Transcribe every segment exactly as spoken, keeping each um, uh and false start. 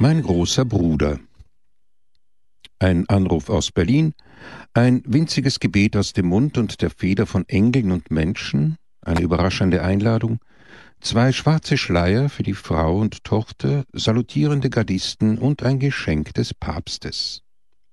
Mein großer Bruder. Ein Anruf aus Berlin, ein winziges Gebet aus dem Mund und der Feder von Engeln und Menschen, eine überraschende Einladung, zwei schwarze Schleier für die Frau und Tochter, salutierende Gardisten und ein Geschenk des Papstes.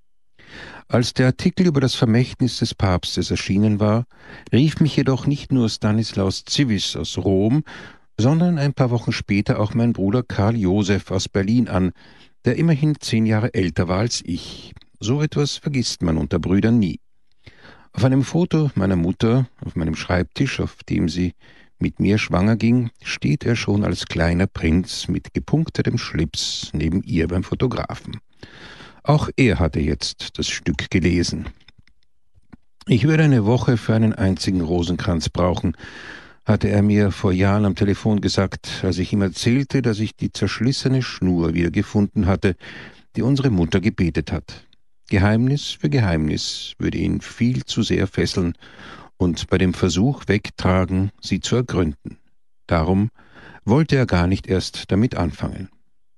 Als der Artikel über das Vermächtnis des Papstes erschienen war, rief mich jedoch nicht nur Stanislaus Zivis aus Rom, sondern ein paar Wochen später auch mein Bruder Karl Josef aus Berlin an, der immerhin zehn Jahre älter war als ich. So etwas vergisst man unter Brüdern nie. Auf einem Foto meiner Mutter, auf meinem Schreibtisch, auf dem sie mit mir schwanger ging, steht er schon als kleiner Prinz mit gepunktetem Schlips neben ihr beim Fotografen. Auch er hatte jetzt das Stück gelesen. Ich würde eine Woche für einen einzigen Rosenkranz brauchen, hatte er mir vor Jahren am Telefon gesagt, als ich ihm erzählte, dass ich die zerschlissene Schnur wieder gefunden hatte, die unsere Mutter gebetet hat. Geheimnis für Geheimnis würde ihn viel zu sehr fesseln und bei dem Versuch wegtragen, sie zu ergründen. Darum wollte er gar nicht erst damit anfangen.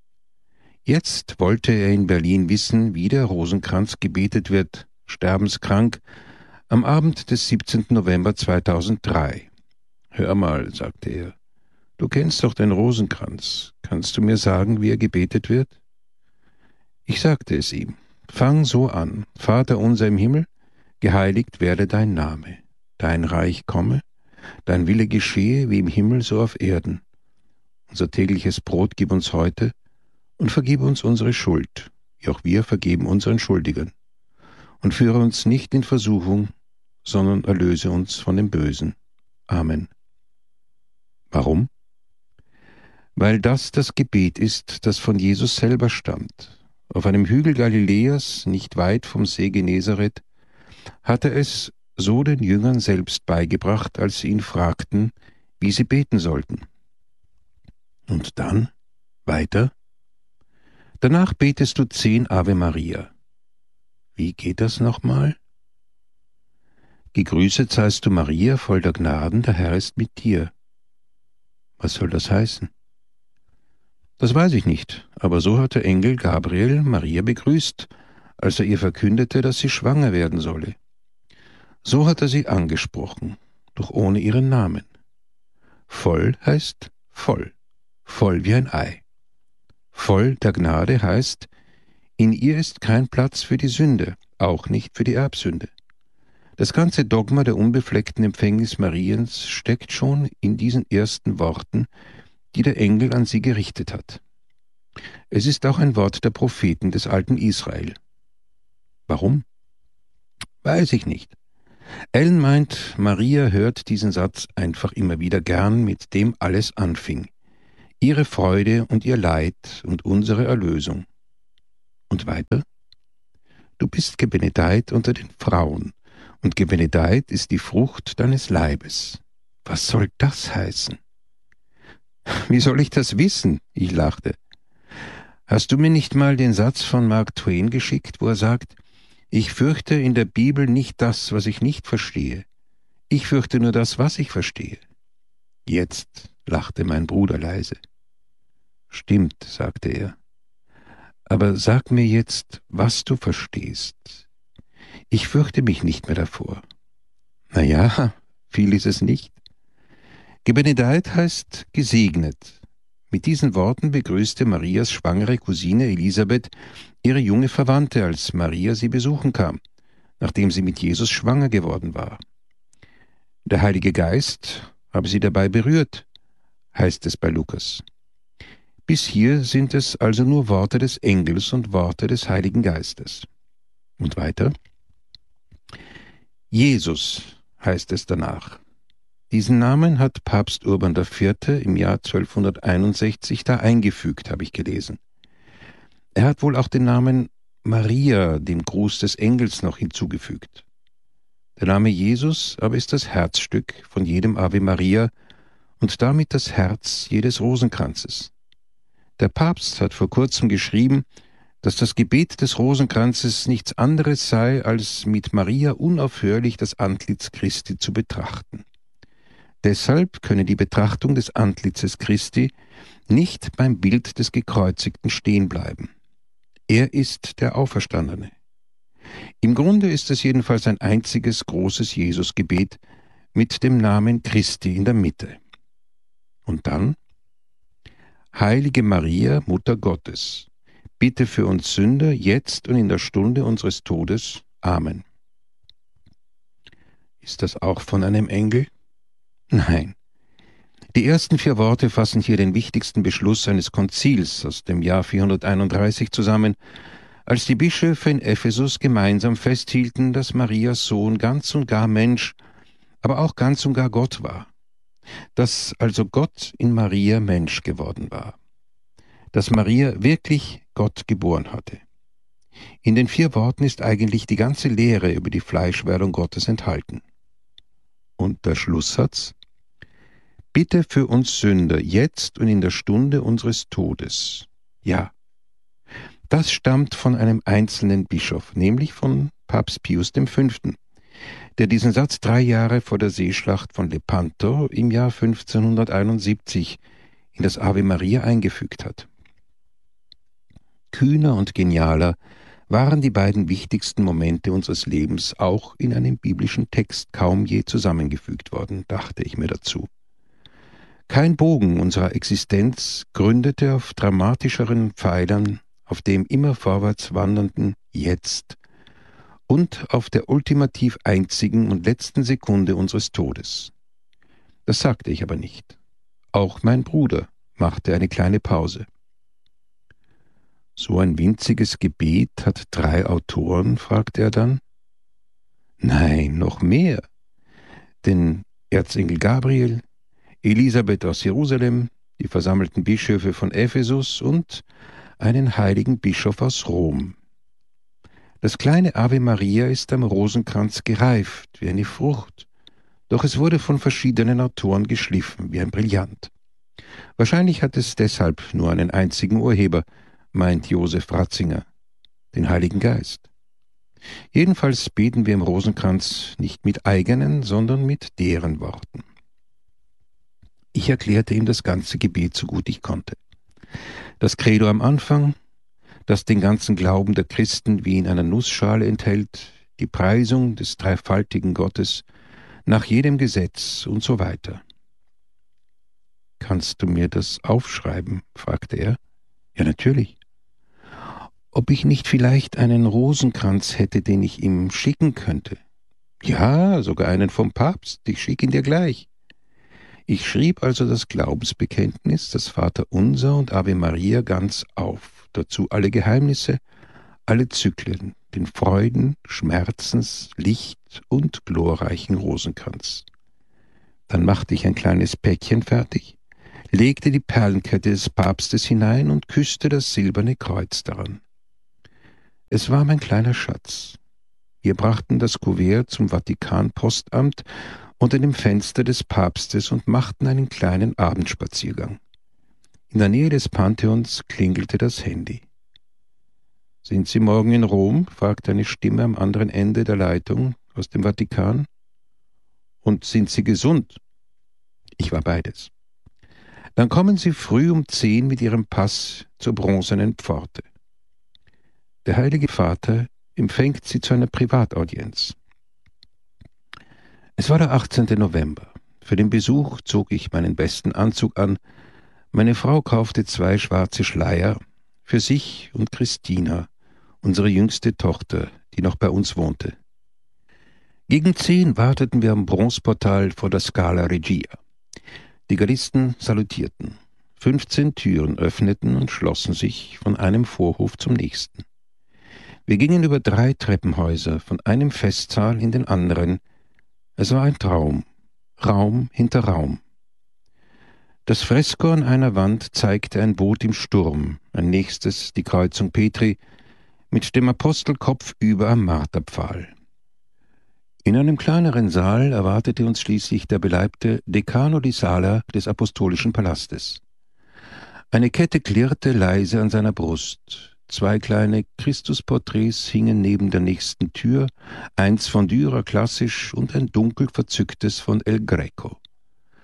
Jetzt wollte er in Berlin wissen, wie der Rosenkranz gebetet wird, sterbenskrank, am Abend des siebzehnten November zweitausenddrei. »Hör mal«, sagte er, »du kennst doch den Rosenkranz. Kannst du mir sagen, wie er gebetet wird?« Ich sagte es ihm. »Fang so an. Vater unser im Himmel, geheiligt werde dein Name. Dein Reich komme, dein Wille geschehe, wie im Himmel so auf Erden. Unser tägliches Brot gib uns heute und vergib uns unsere Schuld, wie auch wir vergeben unseren Schuldigern. Und führe uns nicht in Versuchung, sondern erlöse uns von dem Bösen. Amen.« Warum? Weil das das Gebet ist, das von Jesus selber stammt. Auf einem Hügel Galiläas, nicht weit vom See Genezareth, hat er es so den Jüngern selbst beigebracht, als sie ihn fragten, wie sie beten sollten. Und dann? Weiter? Danach betest du zehn Ave Maria. Wie geht das nochmal? Gegrüßet seist du, Maria, voll der Gnaden, der Herr ist mit dir. Was soll das heißen? Das weiß ich nicht, aber so hat der Engel Gabriel Maria begrüßt, als er ihr verkündete, dass sie schwanger werden solle. So hat er sie angesprochen, doch ohne ihren Namen. Voll heißt voll, voll wie ein Ei. Voll der Gnade heißt, in ihr ist kein Platz für die Sünde, auch nicht für die Erbsünde. Das ganze Dogma der unbefleckten Empfängnis Mariens steckt schon in diesen ersten Worten, die der Engel an sie gerichtet hat. Es ist auch ein Wort der Propheten des alten Israel. Warum? Weiß ich nicht. Ellen meint, Maria hört diesen Satz einfach immer wieder gern, mit dem alles anfing. Ihre Freude und ihr Leid und unsere Erlösung. Und weiter? Du bist gebenedeit unter den Frauen, und gebenedeit ist die Frucht deines Leibes. Was soll das heißen? Wie soll ich das wissen? Ich lachte. Hast du mir nicht mal den Satz von Mark Twain geschickt, wo er sagt, ich fürchte in der Bibel nicht das, was ich nicht verstehe. Ich fürchte nur das, was ich verstehe. Jetzt lachte mein Bruder leise. Stimmt, sagte er. Aber sag mir jetzt, was du verstehst. Ich fürchte mich nicht mehr davor. Na ja, viel ist es nicht. Gebenedeit heißt gesegnet. Mit diesen Worten begrüßte Marias schwangere Cousine Elisabeth ihre junge Verwandte, als Maria sie besuchen kam, nachdem sie mit Jesus schwanger geworden war. Der Heilige Geist habe sie dabei berührt, heißt es bei Lukas. Bis hier sind es also nur Worte des Engels und Worte des Heiligen Geistes. Und weiter? Jesus heißt es danach. Diesen Namen hat Papst Urban der Vierte im Jahr zwölfhunderteinundsechzig da eingefügt, habe ich gelesen. Er hat wohl auch den Namen Maria, dem Gruß des Engels, noch hinzugefügt. Der Name Jesus aber ist das Herzstück von jedem Ave Maria und damit das Herz jedes Rosenkranzes. Der Papst hat vor kurzem geschrieben, dass das Gebet des Rosenkranzes nichts anderes sei, als mit Maria unaufhörlich das Antlitz Christi zu betrachten. Deshalb könne die Betrachtung des Antlitzes Christi nicht beim Bild des Gekreuzigten stehen bleiben. Er ist der Auferstandene. Im Grunde ist es jedenfalls ein einziges großes Jesusgebet mit dem Namen Christi in der Mitte. Und dann: Heilige Maria, Mutter Gottes, bitte für uns Sünder, jetzt und in der Stunde unseres Todes. Amen. Ist das auch von einem Engel? Nein. Die ersten vier Worte fassen hier den wichtigsten Beschluss eines Konzils aus dem Jahr vierhunderteinunddreißig zusammen, als die Bischöfe in Ephesus gemeinsam festhielten, dass Marias Sohn ganz und gar Mensch, aber auch ganz und gar Gott war. Dass also Gott in Maria Mensch geworden war. Dass Maria wirklich Gott geboren hatte. In den vier Worten ist eigentlich die ganze Lehre über die Fleischwerdung Gottes enthalten. Und der Schlusssatz: Bitte für uns Sünder, jetzt und in der Stunde unseres Todes. Ja, das stammt von einem einzelnen Bischof, nämlich von Papst Pius der Fünfte, der diesen Satz drei Jahre vor der Seeschlacht von Lepanto im Jahr fünfzehnhunderteinundsiebzig in das Ave Maria eingefügt hat. Kühner und genialer waren die beiden wichtigsten Momente unseres Lebens auch in einem biblischen Text kaum je zusammengefügt worden, dachte ich mir dazu. Kein Bogen unserer Existenz gründete auf dramatischeren Pfeilern, auf dem immer vorwärts wandernden Jetzt und auf der ultimativ einzigen und letzten Sekunde unseres Todes. Das sagte ich aber nicht. Auch mein Bruder machte eine kleine Pause. »So ein winziges Gebet hat drei Autoren?« fragte er dann. »Nein, noch mehr. Denn Erzengel Gabriel, Elisabeth aus Jerusalem, die versammelten Bischöfe von Ephesus und einen heiligen Bischof aus Rom. Das kleine Ave Maria ist am Rosenkranz gereift, wie eine Frucht, doch es wurde von verschiedenen Autoren geschliffen, wie ein Brillant. Wahrscheinlich hat es deshalb nur einen einzigen Urheber, meint Josef Ratzinger, den Heiligen Geist. Jedenfalls beten wir im Rosenkranz nicht mit eigenen, sondern mit deren Worten. Ich erklärte ihm das ganze Gebet so gut ich konnte. Das Credo am Anfang, das den ganzen Glauben der Christen wie in einer Nussschale enthält, die Preisung des dreifaltigen Gottes nach jedem Gesetz und so weiter. »Kannst du mir das aufschreiben?« fragte er. »Ja, natürlich.« »Ob ich nicht vielleicht einen Rosenkranz hätte, den ich ihm schicken könnte?« »Ja, sogar einen vom Papst, ich schicke ihn dir gleich.« Ich schrieb also das Glaubensbekenntnis, das Vaterunser und Ave Maria ganz auf, dazu alle Geheimnisse, alle Zyklen, den Freuden, Schmerzens, Licht und glorreichen Rosenkranz. Dann machte ich ein kleines Päckchen fertig, legte die Perlenkette des Papstes hinein und küsste das silberne Kreuz daran. Es war mein kleiner Schatz. Wir brachten das Kuvert zum Vatikan-Postamt unter dem Fenster des Papstes und machten einen kleinen Abendspaziergang. In der Nähe des Pantheons klingelte das Handy. »Sind Sie morgen in Rom?« fragte eine Stimme am anderen Ende der Leitung aus dem Vatikan. »Und sind Sie gesund?« Ich war beides. »Dann kommen Sie früh um zehn mit Ihrem Pass zur bronzenen Pforte. Der Heilige Vater empfängt Sie zu einer Privataudienz.« Es war der achtzehnte November. Für den Besuch zog ich meinen besten Anzug an. Meine Frau kaufte zwei schwarze Schleier für sich und Christina, unsere jüngste Tochter, die noch bei uns wohnte. Gegen zehn warteten wir am Bronzeportal vor der Scala Regia. Die Gardisten salutierten. Fünfzehn Türen öffneten und schlossen sich von einem Vorhof zum nächsten. Wir gingen über drei Treppenhäuser, von einem Festsaal in den anderen. Es war ein Traum, Raum hinter Raum. Das Fresko an einer Wand zeigte ein Boot im Sturm, ein nächstes die Kreuzung Petri, mit dem Apostel kopfüber am Marterpfahl. In einem kleineren Saal erwartete uns schließlich der beleibte Decano di Sala des Apostolischen Palastes. Eine Kette klirrte leise an seiner Brust. Zwei kleine Christusporträts hingen neben der nächsten Tür, eins von Dürer klassisch und ein dunkel verzücktes von El Greco.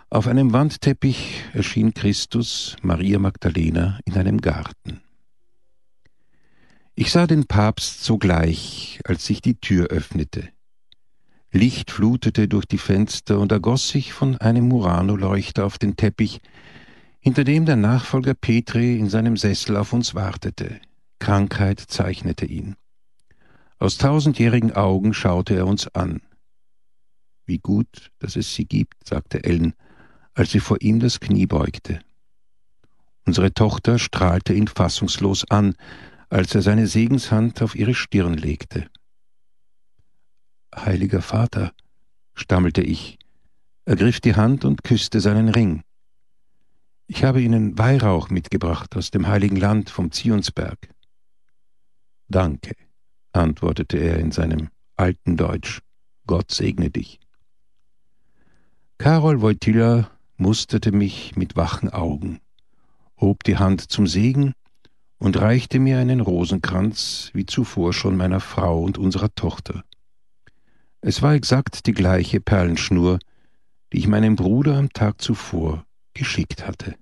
Auf einem Wandteppich erschien Christus, Maria Magdalena, in einem Garten. Ich sah den Papst sogleich, als sich die Tür öffnete. Licht flutete durch die Fenster und ergoss sich von einem Murano-Leuchter auf den Teppich, hinter dem der Nachfolger Petri in seinem Sessel auf uns wartete. Krankheit zeichnete ihn. Aus tausendjährigen Augen schaute er uns an. »Wie gut, dass es Sie gibt«, sagte Ellen, als sie vor ihm das Knie beugte. Unsere Tochter strahlte ihn fassungslos an, als er seine Segenshand auf ihre Stirn legte. »Heiliger Vater«, stammelte ich, ergriff die Hand und küsste seinen Ring. »Ich habe Ihnen Weihrauch mitgebracht aus dem heiligen Land vom Zionsberg.« »Danke«, antwortete er in seinem alten Deutsch, »Gott segne dich.« Karol Wojtyła musterte mich mit wachen Augen, hob die Hand zum Segen und reichte mir einen Rosenkranz, wie zuvor schon meiner Frau und unserer Tochter. Es war exakt die gleiche Perlenschnur, die ich meinem Bruder am Tag zuvor geschickt hatte.